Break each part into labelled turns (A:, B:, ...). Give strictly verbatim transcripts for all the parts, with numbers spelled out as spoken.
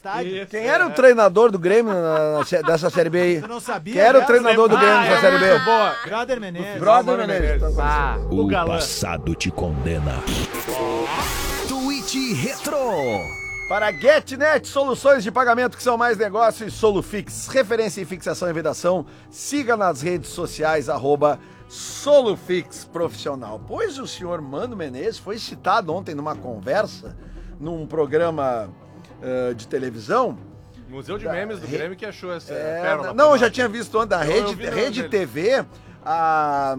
A: estádio.
B: Quem era o treinador do Grêmio na, na, dessa Série B aí?
A: Você não sabia?
B: Quem era o
A: né?
B: treinador do Grêmio
C: Ah,
B: nessa
C: é
B: Série B?
C: muito boa.
A: Brother Menezes.
B: Brother
C: Mano
B: Menezes.
C: Menezes.
D: Ah,
E: O
C: galã.
E: passado te condena.
F: Tweet Retro.
B: Para GetNet, soluções de pagamento que são mais negócio e Solufix, referência em fixação e vedação. Siga nas redes sociais, arroba Solufix Profissional. Pois o senhor Mano Menezes foi citado ontem numa conversa, num programa uh, de televisão.
C: Museu de Memes do Grêmio que achou essa
B: É,
C: pérola.
B: não, eu já tinha visto ontem da
C: Eu- eu
B: Rede,
C: vi na
B: Rede
C: dele.
B: T V, a,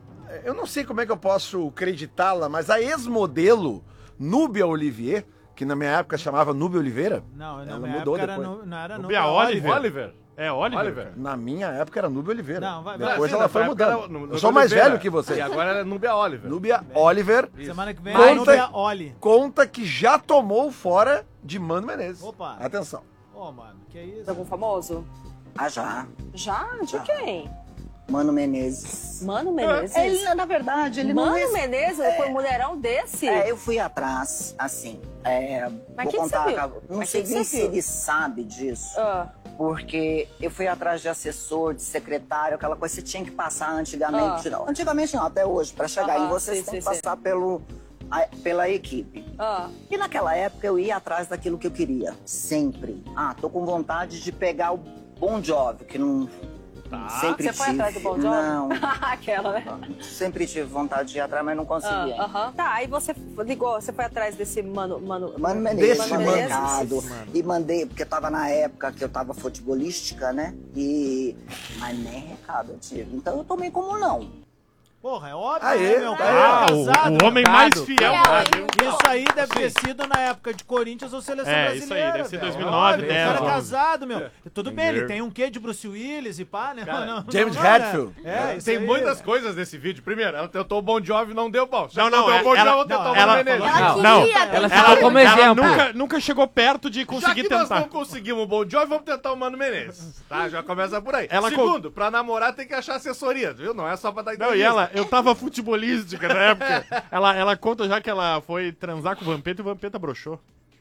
B: eu não sei como é que eu posso acreditá-la, mas a ex-modelo Núbia Olivier, que na minha época chamava Núbia Oliveira,
A: Não, na
B: ela
A: minha
B: mudou
A: época
B: depois.
A: era no, não era no
G: Bia Oliver.
C: Oliver.
G: É, Oliver.
C: Oliver.
B: Na minha época era Núbia Oliveira.
A: Não, vai-
B: Depois
C: Sim,
B: ela
C: na
B: foi
C: época
B: mudando.
C: era no- no
B: Eu sou mais
C: Oliveira.
B: velho que você.
C: E agora era Núbia Oliver.
B: Núbia Oliver
A: Semana que vem
B: Conta-
A: é Núbia Oli.
B: conta que já tomou fora de Mano Menezes.
A: Opa.
B: Atenção.
A: Ô, mano, que isso?
H: Algum famoso?
I: Ah, já.
H: Já? De quem?
I: Mano Menezes.
H: Mano Menezes?
I: Ele, na verdade, ele
H: Mano
I: não... res-
H: Menezes foi um mulherão desse?
I: É, eu fui atrás, assim. É,
H: Mas
I: vou
H: que que
I: contar.
H: você viu?
I: cara, Não
H: Mas
I: sei
H: que que
I: nem
H: você
I: se
H: viu?
I: ele sabe disso.
H: Ah,
I: Porque eu fui atrás de assessor, de secretário, aquela coisa que você tinha que passar antigamente.
H: Ah.
I: Não, antigamente não, até hoje. Pra chegar
H: Ah,
I: aí, você
H: sim,
I: tem
H: sim,
I: que passar pelo, a- pela equipe.
H: ah.
I: E naquela época eu ia atrás daquilo que eu queria. Sempre. Ah, tô com vontade de pegar o Bon Jovi, que não... sempre
H: Você foi
I: tive.
H: atrás do Bon Jovi?
I: Não.
H: Aquela, né?
I: Sempre tive vontade de ir atrás, mas não
H: Ah,
I: consegui.
H: aham. Tá, aí você ligou, você foi atrás desse mano... Mano,
I: Mano Menezes,
B: Desse
I: no
B: Mano.
I: mercado. E mandei, porque tava na época que eu tava futebolística, né? E. Mas nem recado eu tive. Então eu tomei como não.
A: Porra, é óbvio,
B: Aê,
A: né, meu?
B: tá
A: Cara,
G: Ah, o,
A: casado,
G: o homem
D: Casado.
G: mais fiel do Brasil.
A: Isso aí deve ter sido na época de Corinthians ou Seleção
G: É,
A: Brasileira.
G: isso aí, deve ser
A: velho.
G: dois mil e nove,
A: Óbvio,
G: dez,
A: O cara
G: onze.
A: casado, meu. Tudo bem, ele
G: Entendi.
A: tem um quê de Bruce Willis e pá, né?
C: Cara,
A: Não, não,
B: James
A: não, né?
B: Hetfield.
A: É, isso
C: Tem
A: aí.
C: muitas coisas nesse vídeo. Primeiro, ela tentou o Bon Jovi e não deu bom.
G: Não, não,
C: deu o Bon Jovi,
G: ela-
C: eu vou tentar
A: não,
C: o
G: ela
C: Mano Menezes.
D: falou-
E: Não,
D: Não,
E: queria,
D: ela
E: tem
D: citou como
G: ela
D: exemplo.
G: nunca, nunca chegou perto de
C: Já
G: conseguir
C: que nós
G: tentar.
C: não conseguimos o Bon Jovi, vamos tentar o Mano Menezes. Tá? Já começa por aí.
G: Ela
C: Segundo, pra namorar tem que achar assessoria, viu? Não é só pra dar
G: Não,
C: entrevista.
G: e ela, eu tava futebolística na época. Ela, ela conta já que ela foi transar com o Vampeta e o Vampeta broxou.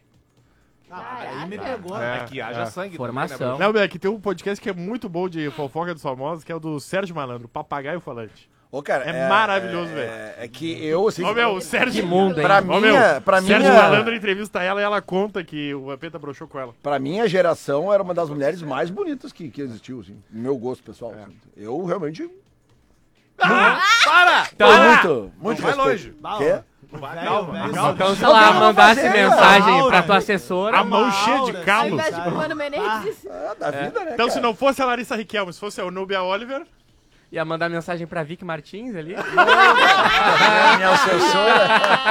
A: Ah, aí me pegou.
G: É.
C: É que haja
G: é.
C: sangue
D: Formação.
C: também, né,
G: Não, Beck, tem um podcast que é muito bom de fofoca dos famosos, que é o do Sérgio Malandro, Papagaio Falante.
B: Ô, cara,
G: É maravilhoso,
B: é,
G: velho.
B: É, é que eu, assim...
G: Ô, meu, o Sérgio...
D: Que mundo, hein?
B: Pra
G: Ô, meu,
B: minha, pra
G: Sérgio
B: minha,
G: Malandro entrevista ela e ela conta que o Vampeta broxou com ela.
B: pra minha geração, era uma das mulheres mais bonitas que, que existiu, assim. No meu gosto pessoal. assim. Eu realmente...
C: Para!
B: Tô muito, muito
C: vai
B: respeito.
C: longe.
B: Quê?
C: Vai,
A: Velho,
C: calma,
A: velho,
C: calma.
D: Então, se
B: Eu
D: ela
B: quero
D: mandasse
B: fazer,
D: mensagem
A: Laura.
D: pra tua assessora...
G: A mão
A: uma
G: cheia
A: aura,
G: de
A: assim,
J: Ao
G: calos.
J: invés de
A: sabe?
J: Mano Menezes.
B: Ah, da vida, né,
G: Então, se
B: cara?
G: não fosse a Larissa Riquelme, se fosse a Nubia Oliver...
D: Ia mandar mensagem pra Vicky Martins ali.
B: Minha assessora...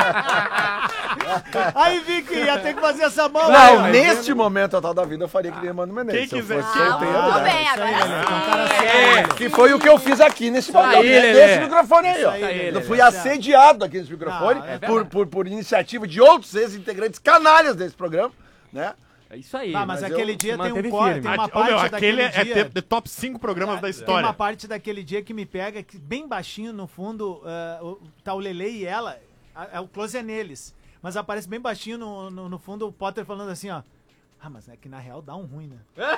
A: Aí, Vicky, ia ter que fazer essa mão.
B: Não,
A: aí,
B: neste momento atual da vida, eu faria que nem Mano Menezes.
G: Quem
B: Se eu
G: quiser.
B: fosse
J: Ah,
B: solteiro,
J: tudo
B: né?
J: bem,
A: Isso aí,
J: agora
A: Lelê,
J: sim.
A: é um cara sério.
B: Que foi o que eu fiz aqui nesse
D: aí,
B: nesse
D: Lelê.
B: microfone aí, ó.
A: Isso aí,
B: Eu
A: Lelê.
B: fui assediado aqui nesse microfone
A: Não, é
B: por, por, por iniciativa de outros ex-integrantes canalhas desse programa, né?
D: É isso aí.
A: Ah, mas,
B: Mas
A: aquele
B: eu-
A: dia
D: se
A: tem um
D: manteve
A: corte,
D: firme.
A: tem uma
G: Ah, ô,
A: parte
G: meu,
A: daquele
G: aquele é
A: dia...
G: de, de top cinco programas da
A: Tem
G: história.
A: uma parte daquele dia que me pega, que bem baixinho no fundo, ah, o- tá o Lelê e ela, a- a- o close é neles, mas aparece bem baixinho no, no, no fundo o Potter falando assim, ó, ah, mas é que na real dá um ruim, né?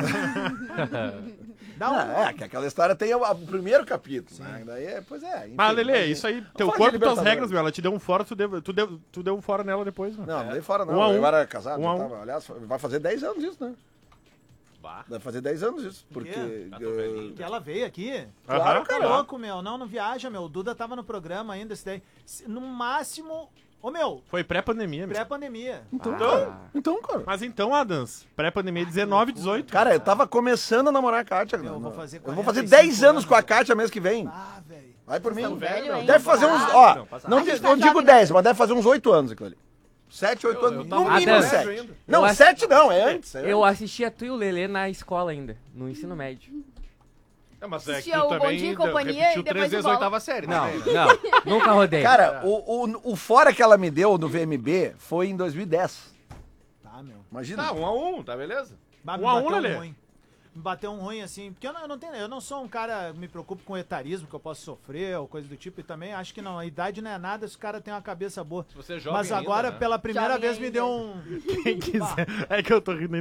A: Dá um
B: Ah, é, que aquela história tem o, o primeiro capítulo, né? Daí, é- pois é. enfim,
G: Mas, Lelê,
B: mas-
G: isso aí, teu
B: Fala de
G: corpo, tuas
B: Libertadores.
G: regras, meu. Ela te deu um fora, tu deu, tu deu, tu deu um fora nela depois, mano.
B: Não, não dei fora não,
G: Um a um.
B: eu era casado,
G: Um a
B: já
G: um.
B: tava, aliás, vai fazer dez anos isso, né?
C: Bah.
B: Vai fazer dez anos isso, porque...
A: quê?
C: Tá tão velhinho.
A: Que ela veio aqui.
B: Claro,
G: Aham.
A: Tá
B: cara.
A: louco, meu. Não, não viaja, meu. O Duda tava no programa ainda, esse daí. Se- No máximo... Ô, meu,
G: Foi pré-pandemia, meu.
A: pré-pandemia.
B: Então,
D: Ah.
B: cara, então, cara.
G: Mas então, Adams, pré-pandemia dezenove, dezoito.
B: Cara, eu tava começando a namorar a Kátia.
A: Eu
B: não,
A: vou
B: não.
A: fazer
B: eu vou
A: quarenta
B: fazer
A: e
B: dez
A: cinco
B: anos com a
A: anos.
B: Kátia mês que vem.
A: Ah, velho.
B: Vai por mim.
J: tão velho ainda.
B: Deve fazer uns,
J: Ah,
B: ó,
C: não, passa
B: não,
J: rápido.
B: digo- não digo dez, mas deve fazer uns oito anos aquilo ali. Sete, oito
C: Eu-
B: anos,
C: eu
B: no
C: tava
B: mínimo
D: no
B: sete.
C: colégio ainda.
B: Não,
D: Eu acho-
B: sete não, é antes. é
D: Eu
B: antes.
D: assistia tu e o Lelê na escola ainda, no ensino médio.
C: É, mas é que
J: Assistia
C: tu
J: o Bom
C: também
J: Dia e Companhia
C: repetiu
J: e depois
C: três
J: o
C: vezes a
J: Bola.
C: oitava série.
D: Não,
C: também, né?
D: não, nunca rodei.
B: Cara, o, o, o fora que ela me deu no V M B foi em dois mil e dez.
A: Tá, meu.
B: Imagina.
C: Tá, um a um, tá beleza?
A: Bah, me
G: Um a um,
A: bateu
G: Lelê.
A: ruim. Me bateu um ruim, assim, porque eu não, eu não tenho, eu não sou um cara, me preocupo com etarismo, que eu posso sofrer, ou coisa do tipo, e também acho que não, a idade não é nada se o cara tem uma cabeça boa.
C: Se você é jovem
A: Mas
C: ainda,
A: agora,
C: né?
A: pela primeira
J: Jovem
A: vez, me
J: ainda.
A: deu um...
G: Quem quiser. É que eu tô rindo